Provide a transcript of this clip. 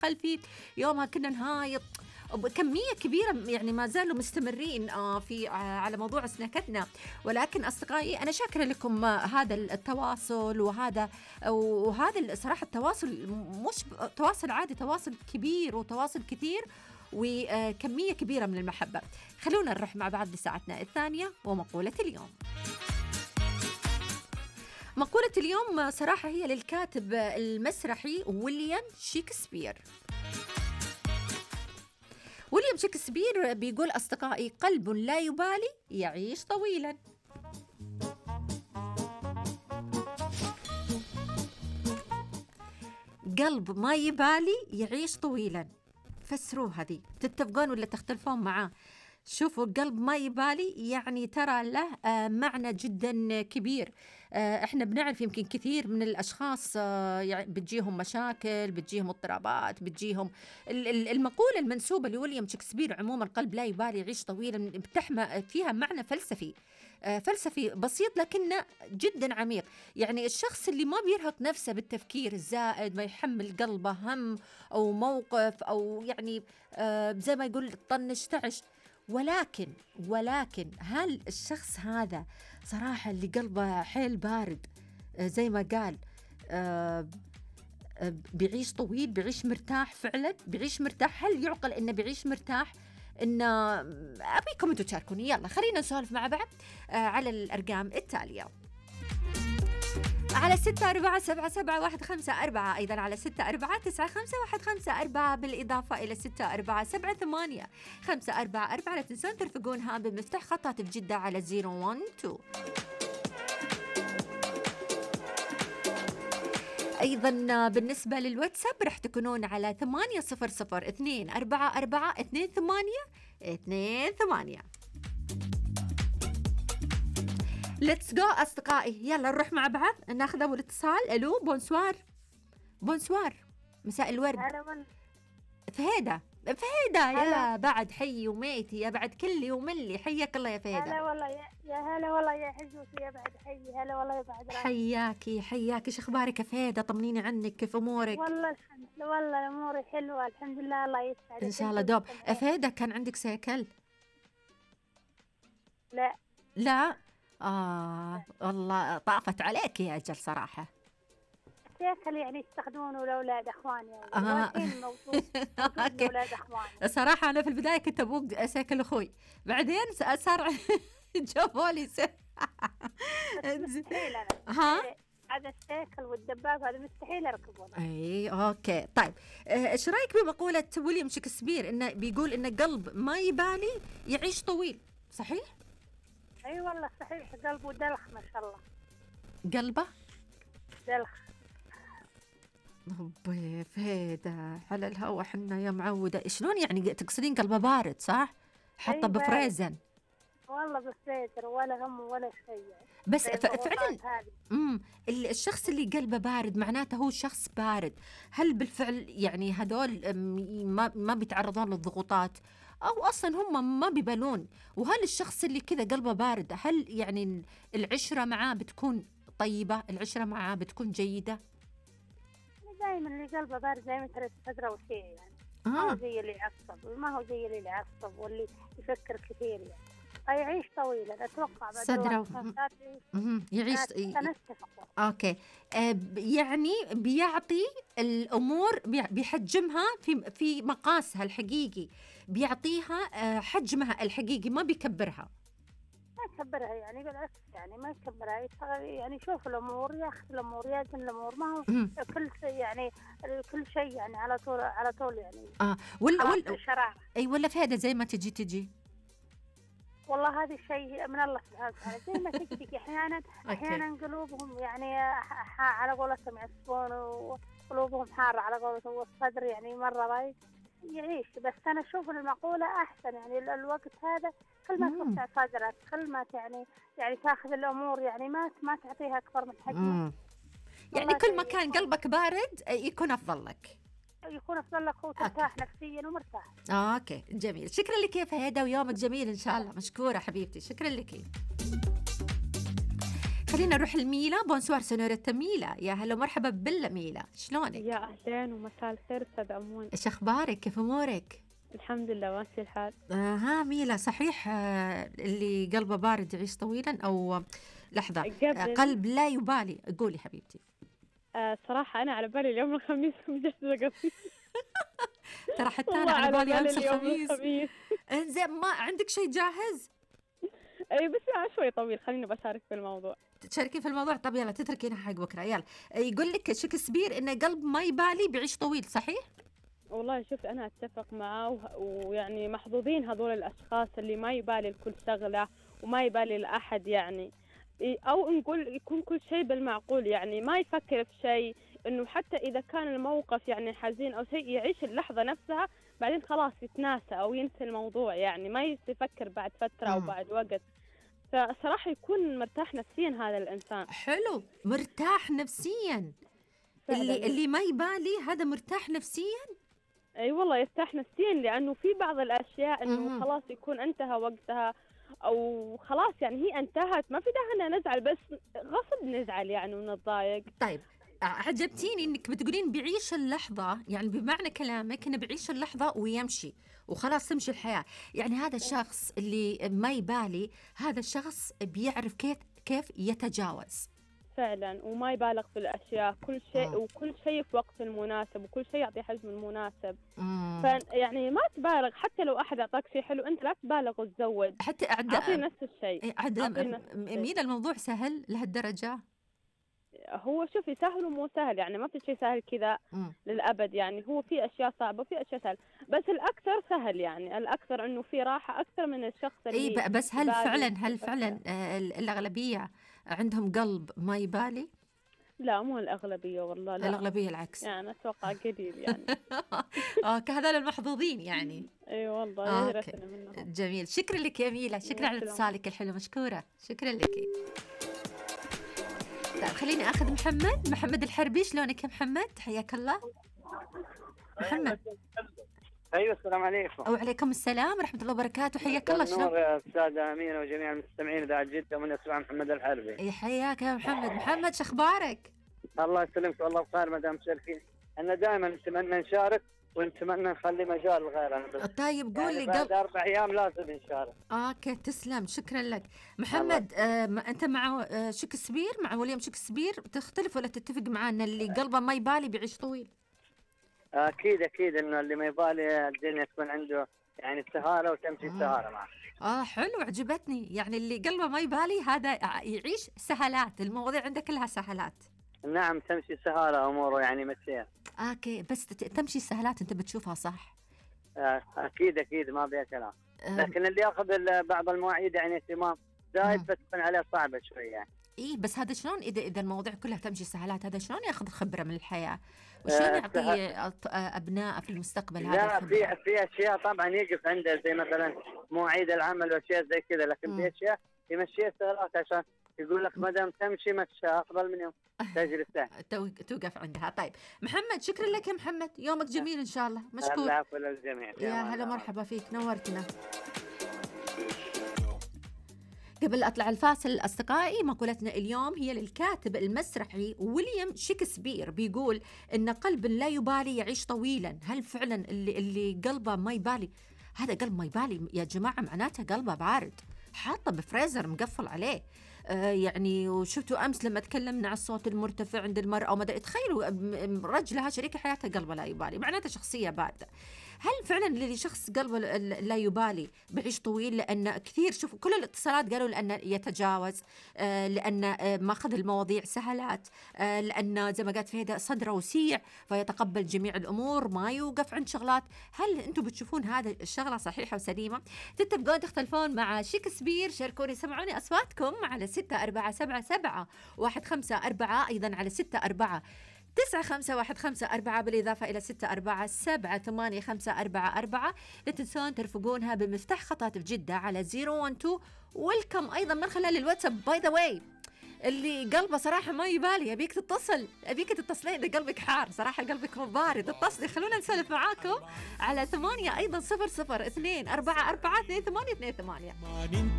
الأقل في يومها كنا نهايط كمية كبيرة، يعني ما زالوا مستمرين في على موضوع سناكتنا. ولكن أصدقائي أنا شاكرة لكم هذا التواصل، وهذا صراحة التواصل مش تواصل عادي، تواصل كبير وتواصل كثير وكمية كبيرة من المحبة. خلونا نروح مع بعض لساعتنا الثانية ومقولة اليوم. مقولة اليوم صراحة هي للكاتب المسرحي ويليام شكسبير. ويليام شكسبير بيقول أصدقائي: قلب لا يبالي يعيش طويلا. قلب ما يبالي يعيش طويلا، فسروها دي، تتفقون ولا تختلفون معاه؟ شوفوا، القلب ما يبالي يعني ترى له معنى جدا كبير. احنا بنعرف يمكن كثير من الاشخاص يعني بتجيهم مشاكل، بتجيهم اضطرابات، بتجيهم المقولة المنسوبة لويليام شكسبير عموما قلب لا يبالي يعيش طويلا بتحمل فيها معنى فلسفي بسيط لكنه جدا عميق. يعني الشخص اللي ما بيرهق نفسه بالتفكير الزائد، ما يحمل قلبه هم او موقف او يعني زي ما يقول طنش تعش. ولكن هل الشخص هذا صراحة اللي قلبه حيل بارد زي ما قال بيعيش طويل، بيعيش مرتاح فعلا، بيعيش مرتاح؟ هل يعقل إنه بيعيش مرتاح؟ إنه أبيكم أنتوا تشاركوني. يلا خلينا نسولف مع بعض على الأرقام التالية: على 6477154، أيضا على 6495154، بالإضافة إلى 6477854. لا تنسون ترفقونها بمفتاح خطات بجدة على 012. أيضا بالنسبة للواتساب رح تكونون على 80024422828. ليتس جو أصدقائي، يلا نروح مع بعض ناخذ أول اتصال. ألو، بونسوار. مساء الورد. فهيدة يا بعد حي وميتي، يا بعد كلي وملي، حياك الله يا فهيدة. هلا والله يا هلا والله يا حجوتي، يا بعد حي. هلا والله يا بعد حياكي. ايش اخبارك يا فهيدة؟ طمنيني عنك، كيف امورك؟ والله الحمد لله، والله اموري حلوه الحمد لله، الله يسعدك ان شاء الله دوب. فهيدة كان عندك سيكل؟ لا والله طافت عليك يا أجل صراحة. سيكل يعني يستخدمونه لأولاد أخواني والحين موجود لأولاد أخواني. صراحة أنا في البداية كنت أبوق سيكل أخوي، بعدين صار جابولي مستحيل أنا. هذا السيكل والدباب هذا مستحيل أركبونه. أي أوكي طيب. إيش رأيك بمقولة ويليام شكسبير إنه بيقول إن قلب ما يبالي يعيش طويل؟ صحيح؟ أي والله صحيح، قلبه دلخ ما شاء الله. قلبه دلخ. ربي فهيدة على الهوا حنا يا معودة. شلون يعني تقصدين قلبه بارد صح؟ حطه بفريزن. والله بفريزر ولا هم ولا شيء. بس فعلا الشخص اللي قلبه بارد معناته هو شخص بارد. هل بالفعل يعني هذول ما بيتعرضون للضغوطات أو أصلا هم ما بيبالون؟ وهل الشخص اللي كذا قلبه بارد هل يعني العشرة معاه بتكون طيبة؟ العشرة معاه بتكون جيدة؟ دائما اللي قلبه بارد دائما ترى تدرى وشيء يعني ما هو زي اللي يعصب واللي يفكر كثير يعني. يعيش طويلا أتوقع صدره يعيش. أوكي يعني بيعطي الأمور بيحجمها في مقاسها الحقيقي، بيعطيها حجمها الحقيقي، ما بيكبرها. ما يكبرها يعني بالعكس، يعني ما يكبرها، يعني يشوف الأمور، ياخذ الأمور، يجن الأمور، ما هو كل شيء يعني كل شيء يعني على طول يعني. ولا شرارة. أي ولا في هذا زي ما تجي والله هذا الشيء من الله سبحانه وتعالى، زي ما تجي أحيانا قلوبهم يعني على قولتهم يعصبون وقلوبهم حارة على قولتهم، والصدر يعني مرة باي يعيش. بس أنا أشوف المقولة أحسن يعني الوقت هذا كل ما توسع صدرك، كل ما يعني تاخذ الأمور يعني ما تعطيها أكبر من حجمها. يعني كل ما كان قلبك بارد يكون أفضل لك. وترتاح نفسيا ومرتاح. اوكي جميل، شكرا لك يا فهيدة ويومك جميل ان شاء الله. مشكورة حبيبتي، شكرا لك. خلينا نروح لميلا. بونسوار سنورة ميلا، يا هلا مرحبا بلا ميلا، شلونك؟ يا أهلين ومساء الخير أستاذ أمون. إيش أخبارك؟ كيف أمورك؟ الحمد لله ماشي الحال. ها ميلا، صحيح اللي قلبه بارد يعيش طويلا، أو لحظة قلب لا يبالي؟ قولي حبيبتي. صراحة أنا على بالي اليوم الخميس مجهزة قصيدة. ترى حتى أنا على بالي أمس الخميس. إنزين، ما عندك شيء جاهز؟ أي بس شوي طويل، خليني بشارك في الموضوع. تشاركي في الموضوع؟ طب يلا تتركينها حق بكرة. يلا. يقول لك شكسبير إن قلب ما يبالي بيعيش طويل، صحيح؟ والله شوف، أنا أتفق معاه، ويعني محظوظين هذول الأشخاص اللي ما يبالي لكل شغلة وما يبالي لأحد، يعني أو نقول يكون كل شيء بالمعقول، يعني ما يفكر في شيء، إنه حتى إذا كان الموقف يعني حزين أو شيء يعيش اللحظة نفسها، بعدين خلاص يتناسى أو ينسى الموضوع، يعني ما يفكر بعد فترة أو بعد وقت. فصراحة يكون مرتاح نفسيا هذا الإنسان. حلو، مرتاح نفسيا. اللي ما يبالي هذا مرتاح نفسيا. أي والله يرتاح نفسيا، لأنه في بعض الأشياء إنه خلاص يكون انتهى وقتها، أو خلاص يعني هي انتهت، ما في داعي إن نزعل، بس غصب نزعل يعني ونتضايق. طيب عجبتيني إنك بتقولين بعيش اللحظة، يعني بمعنى كلامك إنه بعيش اللحظة ويمشي وخلاص تمشي الحياة. يعني هذا الشخص اللي ما يبالي، هذا الشخص بيعرف كيف يتجاوز فعلا، وما يبالغ في الأشياء، كل شيء وكل شيء في وقت المناسب، وكل شيء يعطي حجم المناسب. يعني ما تبالغ، حتى لو أحد أعطاك شيء حلو أنت لا تبالغ وتزود، حتى أعطي نفس الشيء. مين الموضوع سهل لهالدرجة؟ هو شوفي، سهل ومو سهل، يعني ما في شيء سهل كذا للأبد، يعني هو في أشياء صعبة وفي أشياء سهل، بس الأكثر سهل، يعني الأكثر إنه في راحة أكثر من الشخص اللي بس هل فعلا الأغلبية عندهم قلب ما يبالي؟ لا، مو الأغلبية والله، لا الأغلبية العكس، يعني أتوقع قليل يعني. كهذول المحظوظين يعني. اي والله يرثنا منهم. جميل، شكرا لك يا ميلا، شكرا على اتصالك الحلو، مشكورة، شكرا لك. طيب خليني اخذ محمد الحربي. شلونك يا محمد؟ حياك الله. محمد. ايوه السلام عليكم. وعليكم السلام ورحمه الله وبركاته، حياك الله. شلونك يا استاذه امينه وجميع المستمعين اذاعه جده من اسمع محمد الحربي. حياك يا محمد، شو اخبارك؟ الله يسلمك والله بخير مدام مشاركين. انا دائما نتمنى نشارك ونتمنى نخلي مجال لغيرنا. طيب قول لي، بعد 4 أيام لازم نشارك. اوكي تسلم، شكرا لك محمد. انت مع شكسبير، مع ويليام شكسبير، تختلف ولا تتفق معاه ان اللي قلبه ما يبالي بيعيش طويل؟ اكيد انه اللي ما يبالي الدنيا تكون عنده يعني سهاله وتمشي سهاله معه. حلو، عجبتني. يعني اللي قلبه ما يبالي هذا يعيش سهالات، المواضيع عندك كلها سهالات. نعم، تمشي سهاله اموره يعني مشيها. اوكي، بس تمشي سهالات انت بتشوفها صح؟ اكيد ما بيها كلام. لكن اللي ياخذ بعض المواعيد يعني اهتمام زايد بتكون عليه صعبه شوي يعني. بس هذا شلون اذا المواضيع كلها تمشي سهالات، هذا شلون ياخذ خبره من الحياه؟ وشلون يعطي ابناء في المستقبل هذا؟ لا، في اشياء طبعا يقف عنده، زي مثلا مواعيد العمل واشياء زي كذا، لكن في اشياء يمشيها سهالات عشان يقول لك ما دام تمشي مشى افضل من يوم تجري سهل. توقف عندها. طيب محمد، شكرا لك يا محمد، يومك جميل ان شاء الله، مشكور. العفو للجميع. يا هلا مرحبا فيك، نورتنا. قبل أطلع الفاصل أصدقائي، مقولتنا اليوم هي للكاتب المسرحي ويليام شكسبير، بيقول إن قلب لا يبالي يعيش طويلا. هل فعلا اللي قلبه ما يبالي، هذا قلب ما يبالي يا جماعة معناته قلبه بارد، حاطه بفريزر مقفل عليه. يعني وشفتوا أمس لما تكلمنا على الصوت المرتفع عند المرأة وما تخيلوا رجلها شريك حياتها قلبه لا يبالي، معناته شخصية باردة. هل فعلا اللي شخص قلبه لا يبالي بيعيش طويل؟ لأن كثير شوفوا كل الاتصالات قالوا لأن يتجاوز، لأن ماخذ المواضيع سهلات، لأن زي ما قالت فهيدا صدره وسيع فيتقبل جميع الأمور، ما يوقف عند شغلات. هل أنتم بتشوفون هذا الشغلة صحيحة وسليمة؟ تتبقون تختلفون مع شكسبير، شاركوني سمعوني أصواتكم على 64777154، أيضا على 64951554، بالإضافة إلى 64788544. لا تنسون ترفقونها بمفتاح خطات في جدة على 012. ويلكم أيضا من خلال الواتساب. باي ذا واي، اللي قلبه صراحة ما يبالي أبيك تتصلين إذا قلبك حار، صراحة قلبك بارد، اتصلي خلونا نسولف معاكم على 8 أيضا 0024442828.